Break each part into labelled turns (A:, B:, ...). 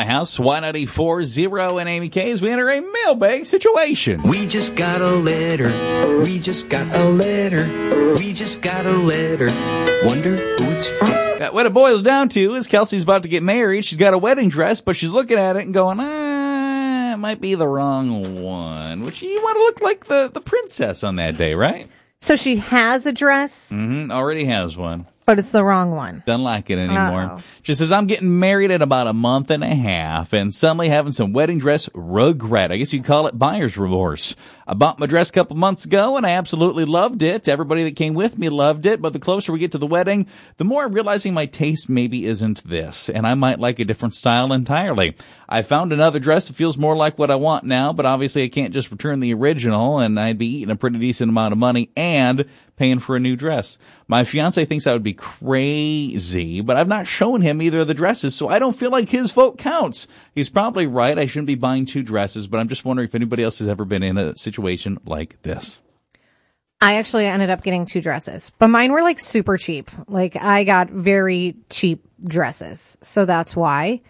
A: my house. Y94.0 and Amy K as we enter a mailbag situation.
B: We just got a letter. We just got a letter. We just got a letter. Wonder who it's from.
A: What it boils down to is Kelsey's about to get married. She's got a wedding dress, but she's looking at it and going, it might be the wrong one. Which you want to look like the princess on that day, right?
C: So she has a dress?
A: Already has one.
C: But it's the wrong one.
A: Doesn't like it anymore.
C: Uh-oh.
A: She says, I'm getting married in about a month and a half and suddenly having some wedding dress regret. I guess you'd call it buyer's remorse. I bought my dress a couple months ago and I absolutely loved it. Everybody that came with me loved it. But the closer we get to the wedding, the more I'm realizing my taste maybe isn't this. And I might like a different style entirely. I found another dress that feels more like what I want now, but obviously I can't just return the original and I'd be eating a pretty decent amount of money and paying for a new dress. My fiance thinks I would be crazy, but I've not shown him either of the dresses, so I don't feel like his vote counts. He's probably right. I shouldn't be buying two dresses, but I'm just wondering if anybody else has ever been in a situation like this.
C: I actually ended up getting two dresses, but mine were like super cheap. Like I got very cheap dresses, so that's why.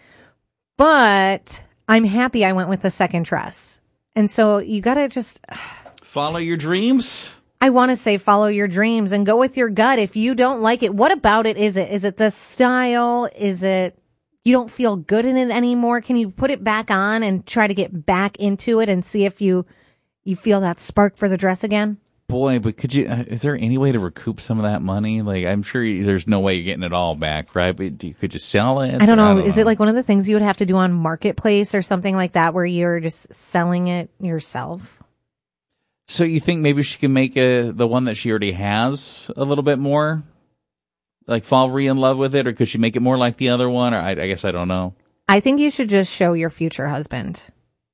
C: But I'm happy I went with the second dress. And so you got to just
A: follow your dreams.
C: I want to say follow your dreams and go with your gut. If you don't like it, what about it is it? Is it the style? Is it you don't feel good in it anymore? Can you put it back on and try to get back into it and see if you feel that spark for the dress again?
A: Boy, but could you? Is there any way to recoup some of that money? Like, I'm sure there's no way you're getting it all back, right? But could you sell it?
C: I don't know. Is it like one of the things you would have to do on Marketplace or something like that, where you're just selling it yourself?
A: So you think maybe she can make the one that she already has a little bit more, like fall in love with it, or could she make it more like the other one? Or I guess I don't know.
C: I think you should just show your future husband.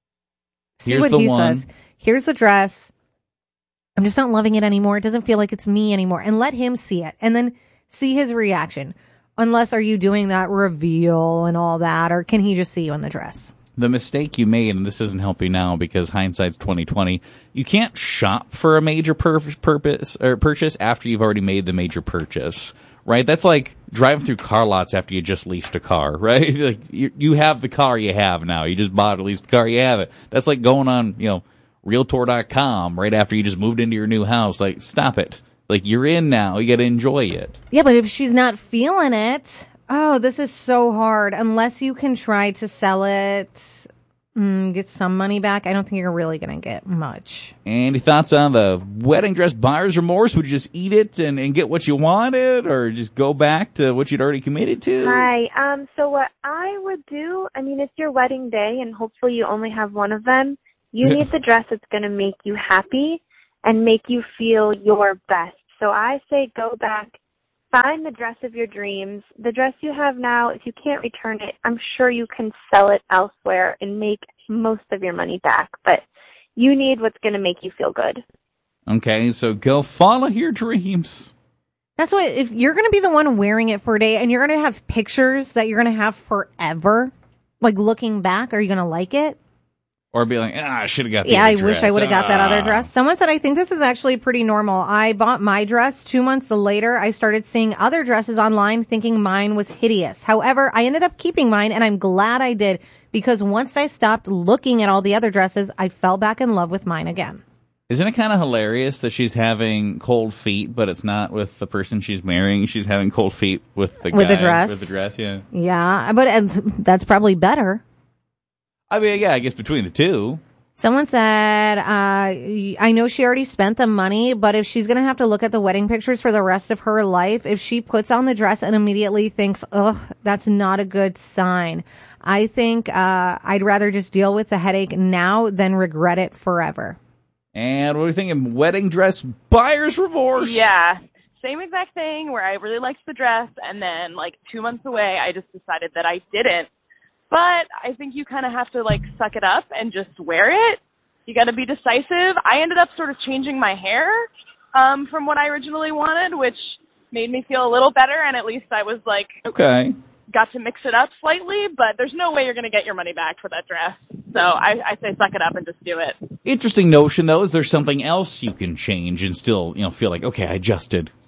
C: See
A: Here's
C: what
A: the
C: he
A: one.
C: says. Here's the dress. I'm just not loving it anymore. It doesn't feel like it's me anymore. And let him see it and then see his reaction. Unless, are you doing that reveal and all that, or can he just see you in the dress?
A: The mistake you made, and this isn't helping now because hindsight's 20/20, you can't shop for a major purchase after you've already made the major purchase, right? That's like driving through car lots after you just leased a car, right? Like you have the car you have now. You just bought or leased the car, you have it. That's like going on, Realtor.com right after you just moved into your new house. Like, stop it. Like, you're in now. You got to enjoy it.
C: Yeah, but if she's not feeling it, this is so hard. Unless you can try to sell it, get some money back, I don't think you're really going to get much.
A: Any thoughts on the wedding dress buyer's remorse? Would you just eat it and get what you wanted, or just go back to what you'd already committed to?
D: Hi. So what I would do, it's your wedding day, and hopefully you only have one of them. You need the dress that's going to make you happy and make you feel your best. So I say go back, find the dress of your dreams. The dress you have now, if you can't return it, I'm sure you can sell it elsewhere and make most of your money back. But you need what's going to make you feel good.
A: Okay, so go follow your dreams.
C: That's what, if you're going to be the one wearing it for a day and you're going to have pictures that you're going to have forever, like looking back, are you going to like it?
A: Or be like, I should have got the
C: Yeah,
A: other
C: I
A: dress.
C: wish I would have got that other dress. Someone said, I think this is actually pretty normal. I bought my dress 2 months later. I started seeing other dresses online thinking mine was hideous. However, I ended up keeping mine, and I'm glad I did, because once I stopped looking at all the other dresses, I fell back in love with mine again.
A: Isn't it kind of hilarious that she's having cold feet, but it's not with the person she's marrying? She's having cold feet with the guy.
C: With the dress?
A: With the dress, yeah.
C: Yeah, but that's probably better.
A: I mean, yeah, I guess between the two.
C: Someone said, I know she already spent the money, but if she's going to have to look at the wedding pictures for the rest of her life, if she puts on the dress and immediately thinks, that's not a good sign. I think I'd rather just deal with the headache now than regret it forever.
A: And what do you think of wedding dress buyer's remorse?
E: Yeah, same exact thing where I really liked the dress, and then 2 months away, I just decided that I didn't. But I think you kind of have to, suck it up and just wear it. You got to be decisive. I ended up sort of changing my hair from what I originally wanted, which made me feel a little better, and at least I was,
A: okay,
E: got to mix it up slightly, but there's no way you're going to get your money back for that dress. So I say suck it up and just do it.
A: Interesting notion, though. Is there something else you can change and still, feel like, okay, I adjusted?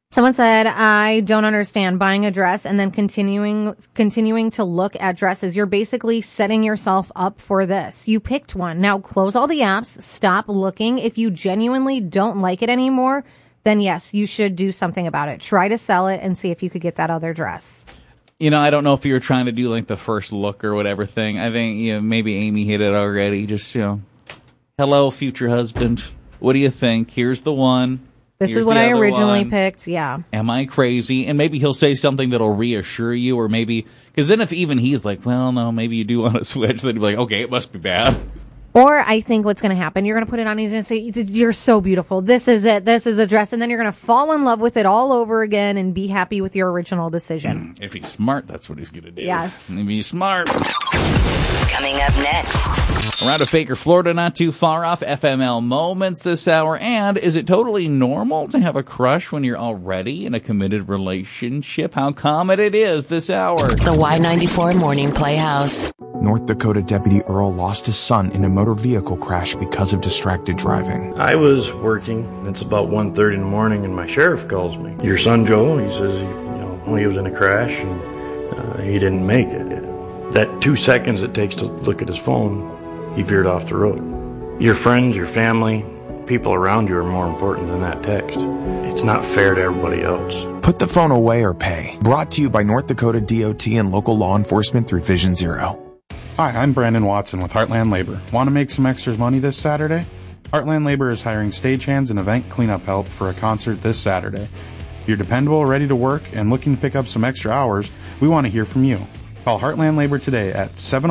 C: Someone said, I don't understand buying a dress and then continuing to look at dresses. You're basically setting yourself up for this. You picked one. Now close all the apps. Stop looking. If you genuinely don't like it anymore, then yes, you should do something about it. Try to sell it and see if you could get that other dress.
A: I don't know if you were trying to do like the first look or whatever thing. I think, maybe Amy hit it already. Just, hello, future husband. What do you think? Here's the one.
C: This is what I originally picked, yeah.
A: Am I crazy? And maybe he'll say something that'll reassure you, or maybe, because then if even he's like, well, no, maybe you do want to switch, then he'll be like, okay, it must be bad.
C: Or I think what's going to happen, you're going to put it on, he's going to say, you're so beautiful, this is it, this is a dress, and then you're going to fall in love with it all over again and be happy with your original decision.
A: If he's smart, that's what he's going to do.
C: Yes.
A: If he's smart.
F: Coming up next.
A: Around to Faker, Florida, not too far off. FML moments this hour. And is it totally normal to have a crush when you're already in a committed relationship? How common it is this hour.
F: The Y94 Morning Playhouse.
G: North Dakota Deputy Earl lost his son in a motor vehicle crash because of distracted driving.
H: I was working. It's about 1:30 in the morning, and my sheriff calls me. Your son Joe, he says, he was in a crash and he didn't make it. That 2 seconds it takes to look at his phone, he veered off the road. Your friends, your family, people around you are more important than that text. It's not fair to everybody else.
G: Put the phone away or pay. Brought to you by North Dakota DOT and local law enforcement through Vision Zero.
I: Hi, I'm Brandon Watson with Heartland Labor. Want to make some extra money this Saturday? Heartland Labor is hiring stagehands and event cleanup help for a concert this Saturday. If you're dependable, ready to work, and looking to pick up some extra hours, we want to hear from you. Call Heartland Labor today at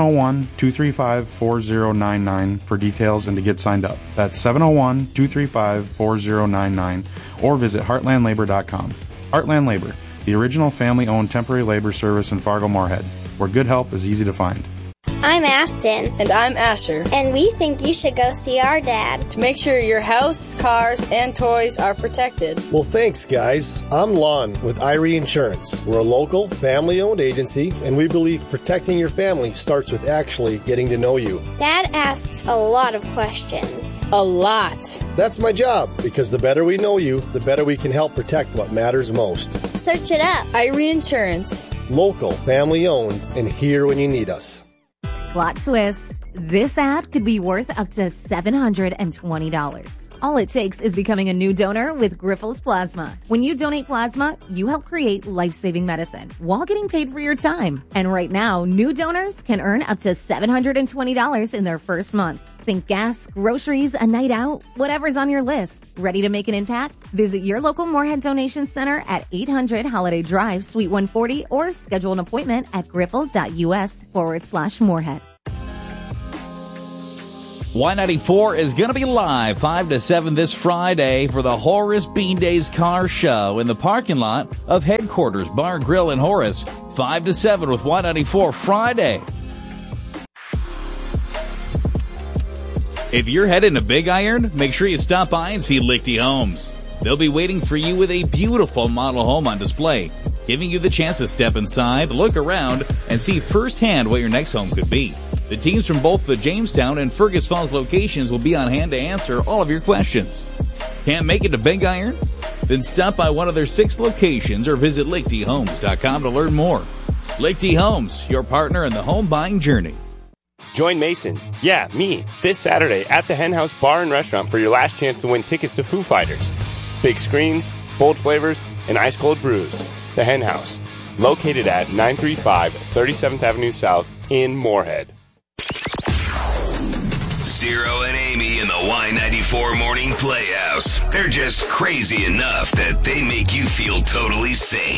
I: 701-235-4099 for details and to get signed up. That's 701-235-4099 or visit heartlandlabor.com. Heartland Labor, the original family-owned temporary labor service in Fargo-Moorhead, where good help is easy to find.
J: I'm Afton.
K: And I'm Asher.
J: And we think you should go see our dad.
K: To make sure your house, cars, and toys are protected.
L: Well, thanks, guys. I'm Lon with Irie Insurance. We're a local, family-owned agency, and we believe protecting your family starts with actually getting to know you.
J: Dad asks a lot of questions.
K: A lot.
L: That's my job, because the better we know you, the better we can help protect what matters most.
J: Search it up.
K: Irie Insurance.
L: Local, family-owned, and here when you need us.
M: Plot twist. This ad could be worth up to $720. All it takes is becoming a new donor with Grifols Plasma. When you donate plasma, you help create life-saving medicine while getting paid for your time. And right now, new donors can earn up to $720 in their first month. Think gas, groceries, a night out, whatever's on your list. Ready to make an impact? Visit your local Moorhead Donation Center at 800 Holiday Drive, Suite 140, or schedule an appointment at grifols.us/Moorhead.
A: Y94 is going to be live 5 to 7 this Friday for the Horace Bean Days Car Show in the parking lot of Headquarters Bar Grill in Horace. 5 to 7 with Y94 Friday. If you're heading to Big Iron, make sure you stop by and see Lichty Homes. They'll be waiting for you with a beautiful model home on display, giving you the chance to step inside, look around, and see firsthand what your next home could be. The teams from both the Jamestown and Fergus Falls locations will be on hand to answer all of your questions. Can't make it to Big Iron? Then stop by one of their 6 locations or visit LichtyHomes.com to learn more. Lichty Homes, your partner in the home buying journey.
N: Join Mason, yeah, me, this Saturday at the Hen House Bar and Restaurant for your last chance to win tickets to Foo Fighters. Big screens, bold flavors, and ice-cold brews. The Hen House, located at 935 37th Avenue South in Moorhead.
O: Zero and Amy in the Y94 Morning Playhouse. They're just crazy enough that they make you feel totally sane.